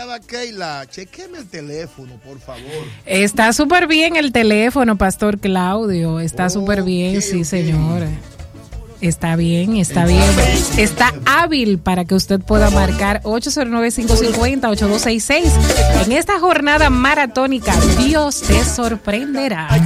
licenciada Keila, chequeme el teléfono, por favor. Está súper bien el teléfono, Pastor Claudio. Está súper bien, sí, señora. Está bien, está bien. Está hábil para que usted pueda marcar 809-550-8266. En esta jornada maratónica, Dios te sorprenderá.